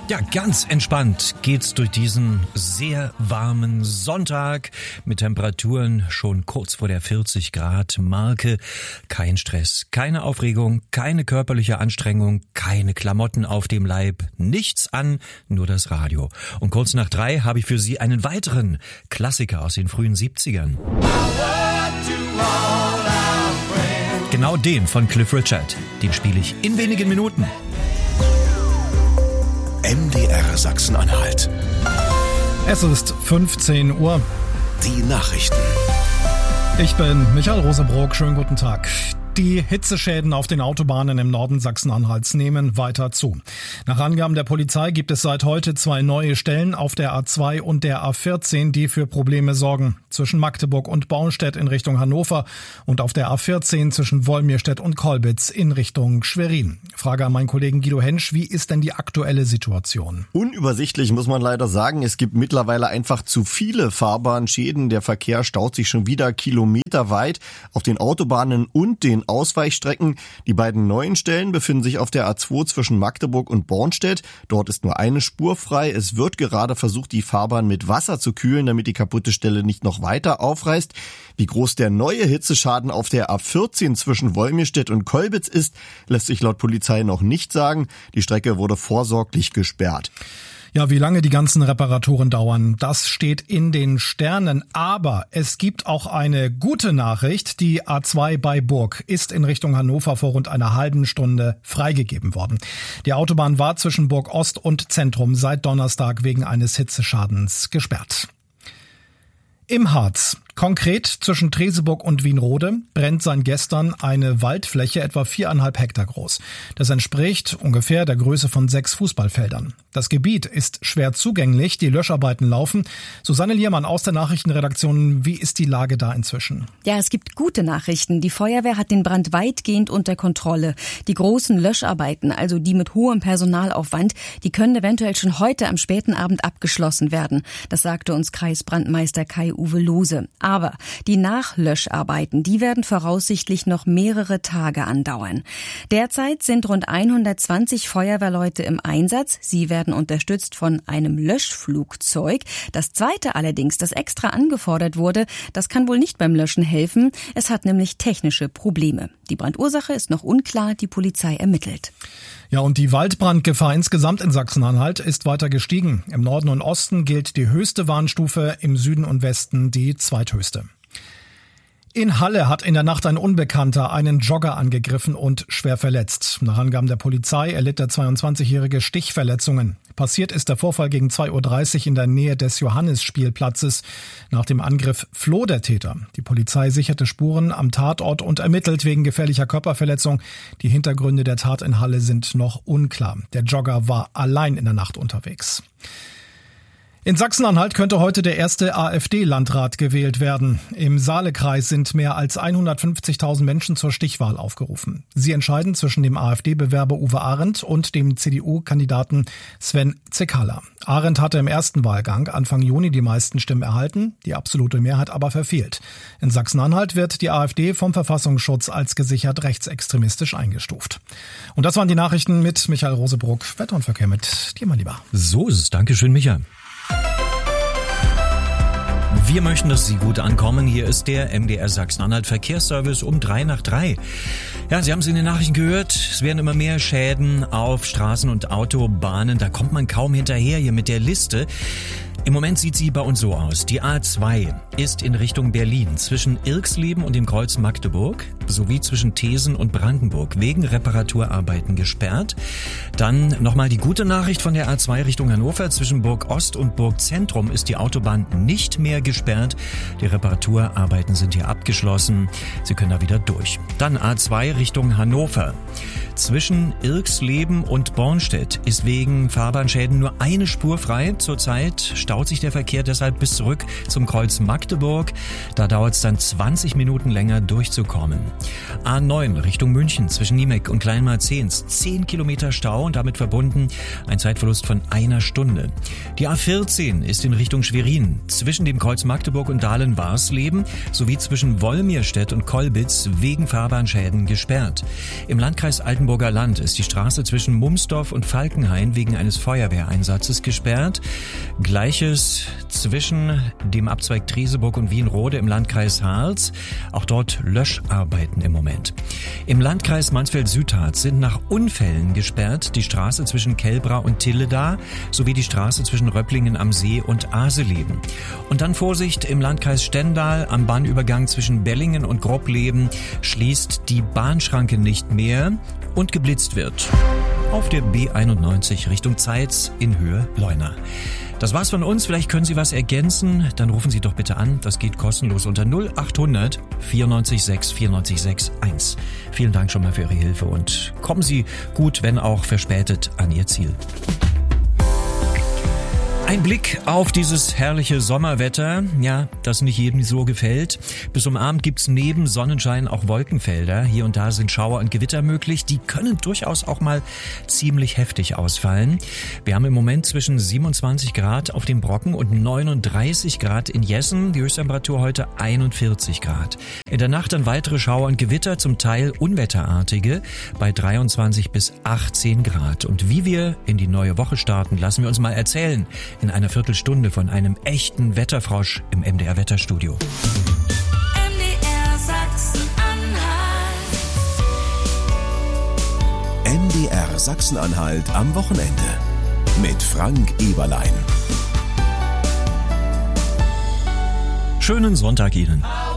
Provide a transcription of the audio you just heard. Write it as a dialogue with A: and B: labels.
A: Ja, ganz entspannt geht's durch diesen sehr warmen Sonntag mit Temperaturen schon kurz vor der 40 Grad Marke. Kein Stress, keine Aufregung, keine körperliche Anstrengung, keine Klamotten auf dem Leib, nichts an, nur das Radio. Und kurz nach 3 habe ich für Sie einen weiteren Klassiker aus den frühen 70ern. Genau den von Cliff Richard. Den spiele ich in wenigen Minuten.
B: MDR Sachsen-Anhalt.
C: Es ist 15 Uhr.
B: Die Nachrichten.
C: Ich bin Michael Rosebrock. Schönen guten Tag. Die Hitzeschäden auf den Autobahnen im Norden Sachsen-Anhalts nehmen weiter zu. Nach Angaben der Polizei gibt es seit heute 2 neue Stellen auf der A2 und der A14, die für Probleme sorgen. Zwischen Magdeburg und Bornstedt in Richtung Hannover und auf der A14 zwischen Wolmirstedt und Kolbitz in Richtung Schwerin. Frage an meinen Kollegen Guido Hensch, wie ist denn die aktuelle Situation?
D: Unübersichtlich, muss man leider sagen. Es gibt mittlerweile einfach zu viele Fahrbahnschäden. Der Verkehr staut sich schon wieder kilometerweit auf den Autobahnen und den Ausweichstrecken. Die beiden neuen Stellen befinden sich auf der A2 zwischen Magdeburg und Bornstedt. Dort ist nur eine Spur frei. Es wird gerade versucht, die Fahrbahn mit Wasser zu kühlen, damit die kaputte Stelle nicht noch weiter aufreißt. Wie groß der neue Hitzeschaden auf der A14 zwischen Wolmirstedt und Kolbitz ist, lässt sich laut Polizei noch nicht sagen. Die Strecke wurde vorsorglich gesperrt.
C: Ja, wie lange die ganzen Reparaturen dauern, das steht in den Sternen. Aber es gibt auch eine gute Nachricht. Die A2 bei Burg ist in Richtung Hannover vor rund einer halben Stunde freigegeben worden. Die Autobahn war zwischen Burg Ost und Zentrum seit Donnerstag wegen eines Hitzeschadens gesperrt. Im Harz, konkret zwischen Treseburg und Wienrode, brennt seit gestern eine Waldfläche etwa 4,5 Hektar groß. Das entspricht ungefähr der Größe von 6 Fußballfeldern. Das Gebiet ist schwer zugänglich, die Löscharbeiten laufen. Susanne Liermann aus der Nachrichtenredaktion, wie ist die Lage da inzwischen?
E: Ja, es gibt gute Nachrichten. Die Feuerwehr hat den Brand weitgehend unter Kontrolle. Die großen Löscharbeiten, also die mit hohem Personalaufwand, die können eventuell schon heute am späten Abend abgeschlossen werden. Das sagte uns Kreisbrandmeister Kai-Uwe Lose. Aber die Nachlöscharbeiten, die werden voraussichtlich noch mehrere Tage andauern. Derzeit sind rund 120 Feuerwehrleute im Einsatz. Sie werden unterstützt von einem Löschflugzeug. Das zweite allerdings, das extra angefordert wurde, das kann wohl nicht beim Löschen helfen. Es hat nämlich technische Probleme. Die Brandursache ist noch unklar, die Polizei ermittelt.
C: Ja, und die Waldbrandgefahr insgesamt in Sachsen-Anhalt ist weiter gestiegen. Im Norden und Osten gilt die höchste Warnstufe, im Süden und Westen die zweithöchste. In Halle hat in der Nacht ein Unbekannter einen Jogger angegriffen und schwer verletzt. Nach Angaben der Polizei erlitt der 22-Jährige Stichverletzungen. Passiert ist der Vorfall gegen 2:30 Uhr in der Nähe des Johannisspielplatzes. Nach dem Angriff floh der Täter. Die Polizei sicherte Spuren am Tatort und ermittelt wegen gefährlicher Körperverletzung. Die Hintergründe der Tat in Halle sind noch unklar. Der Jogger war allein in der Nacht unterwegs. In Sachsen-Anhalt könnte heute der erste AfD-Landrat gewählt werden. Im Saalekreis sind mehr als 150.000 Menschen zur Stichwahl aufgerufen. Sie entscheiden zwischen dem AfD-Bewerber Uwe Arendt und dem CDU-Kandidaten Sven Zekala. Arendt hatte im ersten Wahlgang Anfang Juni die meisten Stimmen erhalten, die absolute Mehrheit aber verfehlt. In Sachsen-Anhalt wird die AfD vom Verfassungsschutz als gesichert rechtsextremistisch eingestuft. Und das waren die Nachrichten mit Michael Rosebrock. Wetter und Verkehr mit dir, mein Lieber.
A: So ist es. Dankeschön, Micha. Wir möchten, dass Sie gut ankommen. Hier ist der MDR Sachsen-Anhalt Verkehrsservice um 3:03. Ja, Sie haben es in den Nachrichten gehört. Es werden immer mehr Schäden auf Straßen und Autobahnen. Da kommt man kaum hinterher hier mit der Liste. Im Moment sieht sie bei uns so aus. Die A2 ist in Richtung Berlin zwischen Irxleben und dem Kreuz Magdeburg sowie zwischen Thesen und Brandenburg wegen Reparaturarbeiten gesperrt. Dann nochmal die gute Nachricht von der A2 Richtung Hannover. Zwischen Burg Ost und Burg Zentrum ist die Autobahn nicht mehr gesperrt. Die Reparaturarbeiten sind hier abgeschlossen. Sie können da wieder durch. Dann A2 Richtung Hannover. Zwischen Irxleben und Bornstedt ist wegen Fahrbahnschäden nur eine Spur frei. Zurzeit staut staut sich der Verkehr deshalb bis zurück zum Kreuz Magdeburg. Da dauert es dann 20 Minuten länger durchzukommen. A9 Richtung München zwischen Niemek und Kleinmarzens. 10 Kilometer Stau und damit verbunden ein Zeitverlust von 1 Stunde. Die A14 ist in Richtung Schwerin zwischen dem Kreuz Magdeburg und Dahlen-Warsleben sowie zwischen Wolmirstedt und Kollbitz wegen Fahrbahnschäden gesperrt. Im Landkreis Altenburger Land ist die Straße zwischen Mumsdorf und Falkenhain wegen eines Feuerwehreinsatzes gesperrt. Gleiches zwischen dem Abzweig Treseburg und Wienrode im Landkreis Harz. Auch dort Löscharbeiten im Moment. Im Landkreis Mansfeld-Südharz sind nach Unfällen gesperrt die Straße zwischen Kelbra und Tilleda sowie die Straße zwischen Röpplingen am See und Aseleben. Und dann Vorsicht, im Landkreis Stendal am Bahnübergang zwischen Bellingen und Grobbleben schließt die Bahnschranke nicht mehr und geblitzt wird. Auf der B91 Richtung Zeitz in Höhe Leuna. Das war's von uns. Vielleicht können Sie was ergänzen. Dann rufen Sie doch bitte an. Das geht kostenlos unter 0800 94 6 94 6 1. Vielen Dank schon mal für Ihre Hilfe und kommen Sie gut, wenn auch verspätet, an Ihr Ziel. Ein Blick auf dieses herrliche Sommerwetter, ja, das nicht jedem so gefällt. Bis zum Abend gibt's neben Sonnenschein auch Wolkenfelder. Hier und da sind Schauer und Gewitter möglich. Die können durchaus auch mal ziemlich heftig ausfallen. Wir haben im Moment zwischen 27 Grad auf dem Brocken und 39 Grad in Jessen. Die Höchsttemperatur heute 41 Grad. In der Nacht dann weitere Schauer und Gewitter, zum Teil unwetterartige, bei 23 bis 18 Grad. Und wie wir in die neue Woche starten, lassen wir uns mal erzählen. In einer Viertelstunde von einem echten Wetterfrosch im MDR Wetterstudio.
B: MDR Sachsen-Anhalt. MDR Sachsen-Anhalt am Wochenende mit Frank Eberlein.
A: Schönen Sonntag Ihnen.